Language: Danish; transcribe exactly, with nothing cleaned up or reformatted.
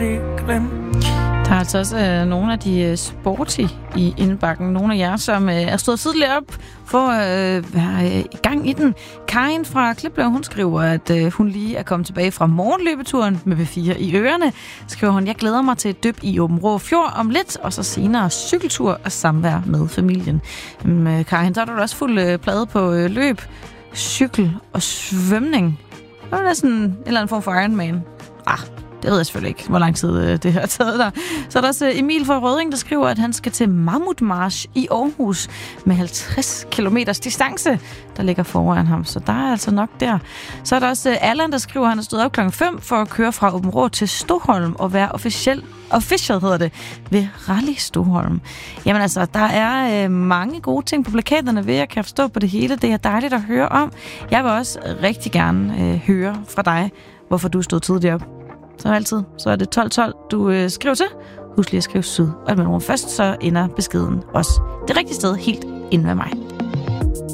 aldrig glemt. Der er altså også øh, nogle af de øh, sporty i indbakken. Nogle af jer, som øh, er stået tidligt op for at øh, være øh, i gang i den. Karin fra Kliplev, hun skriver, at øh, hun lige er kommet tilbage fra morgenløbeturen med B fire i ørerne. Skriver hun, jeg glæder mig til et dyb i Åben Rå Fjord om lidt, og så senere cykeltur og samvær med familien. Øhm, øh, Karin, så er du også fuld øh, plade på øh, løb, cykel og svømning. Det er sådan en eller anden form for Ironman. Ah, det ved jeg selvfølgelig ikke, hvor lang tid øh, det har taget der. Så er der også Emil fra Rødding, der skriver, at han skal til Mammutmarch i Aarhus med halvtreds kilometers distance, der ligger foran ham. Så der er altså nok der. Så er der også Allan, der skriver, at han er stået op klokken fem for at køre fra Åben Rå til Stoholm og være officiel, official hedder det, ved Rally Stoholm. Jamen altså, der er øh, mange gode ting på plakaterne ved, jeg kan forstå på det hele. Det er dejligt at høre om. Jeg vil også rigtig gerne øh, høre fra dig, hvorfor du stod tidligt op. Så altid, så er det tolv tolv, du øh, skriver til. Husk lige at skrive syd. Og med nogen først, så ender beskeden også det rigtige sted helt inde ved mig.